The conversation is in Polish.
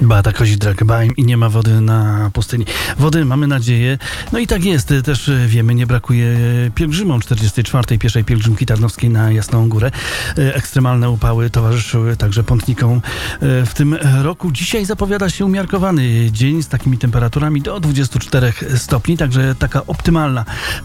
Beata Kozidrak-Baim i nie ma wody na pustyni. Wody, mamy nadzieję. No i tak jest, też wiemy, nie brakuje pielgrzymom 44. pierwszej pielgrzymki tarnowskiej na Jasną Górę. Ekstremalne upały towarzyszyły także pątnikom w tym roku. Dzisiaj zapowiada się umiarkowany dzień z takimi temperaturami do 24 stopni, także taka optymalna